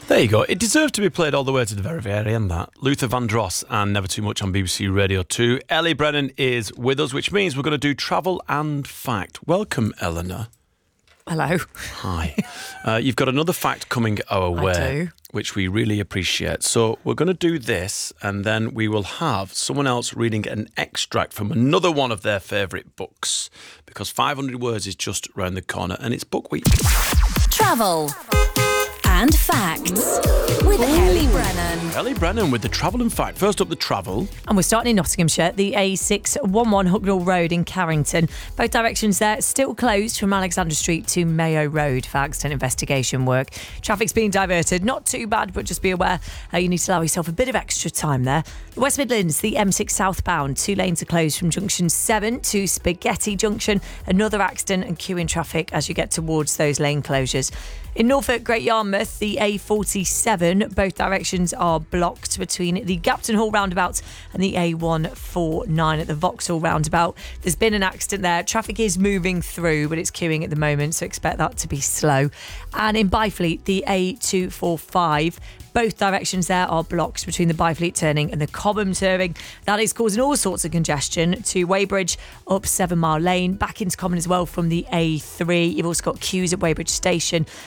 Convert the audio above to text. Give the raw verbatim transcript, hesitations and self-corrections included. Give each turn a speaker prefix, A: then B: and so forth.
A: There you go. It deserves to be played all the way to the very, very end, that. Luther Vandross and Never Too Much on B B C Radio two. Ellie Brennan is with us, which means we're going to do travel and fact. Welcome, Eleanor.
B: Hello.
A: Hi. Uh, you've got another fact coming our way,
B: I do.
A: which we really appreciate. So we're going to do this, and then we will have someone else reading an extract from another one of their favourite books, because five hundred words is just round the corner, and it's book week.
C: Travel and facts with Ellie Brennan.
A: Ellie Brennan with the travel and fact. First up, the travel.
B: And we're starting in Nottinghamshire, the A six eleven Hucknall Road in Carrington. Both directions there still closed from Alexander Street to Mayo Road for accident investigation work. Traffic's being diverted. Not too bad, but just be aware uh, you need to allow yourself a bit of extra time there. The West Midlands, the M six southbound. Two lanes are closed from Junction seven to Spaghetti Junction. Another accident and queuing traffic as you get towards those lane closures. In Norfolk, Great Yarmouth, the A forty-seven, both directions are blocked between the Gapton Hall roundabout and the A one forty-nine at the Vauxhall roundabout. There's been an accident there. Traffic is moving through, but it's queuing at the moment, so expect that to be slow. And in Byfleet, the A two forty-five, both directions there are blocked between the Byfleet turning and the Cobham turning. That is causing all sorts of congestion to Weybridge, up Seven Mile Lane, back into Cobham as well from the A three. You've also got queues at Weybridge Station